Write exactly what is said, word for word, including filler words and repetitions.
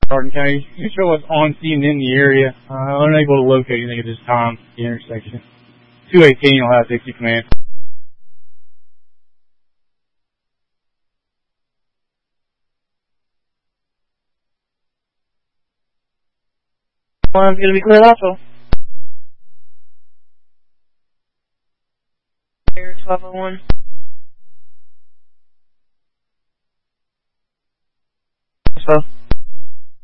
Hardin County. You show us on scene in the area. Uh, unable to locate anything at this time. The intersection. two eighteen, Ohio sixty command. One's going to be cleared also. Air twelve oh one.